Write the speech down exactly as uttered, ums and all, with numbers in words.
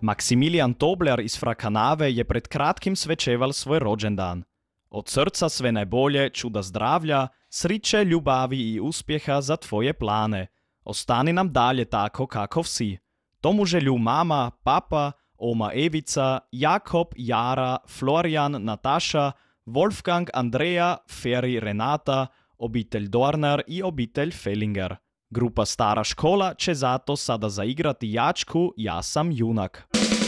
Maksimilijan Tobler iz Frakanave je pred kratkim svečeval svoj rođendan. Od srca sve najbolje, čuda zdravlja, sriće, ljubavi i uspjeha za tvoje plane. Ostani nam dalje tako kakov si. Tomu želju mama, papa, oma Evica, Jakob, Jara, Florian, Nataša, Wolfgang, Andreja, Feri, Renata, obitelj Dorner i obitelj Fellinger. Grupa Stara škola će zato sada zaigrati jačku Ja sam junak.